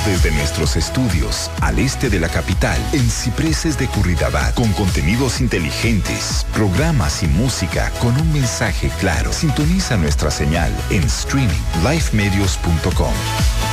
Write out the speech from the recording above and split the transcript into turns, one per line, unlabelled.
Transmitimos desde nuestros estudios al este de la capital, en Cipreses de Curridabat, con contenidos inteligentes, programas y música con un mensaje claro. Sintoniza nuestra señal en streaming, lifemedios.com.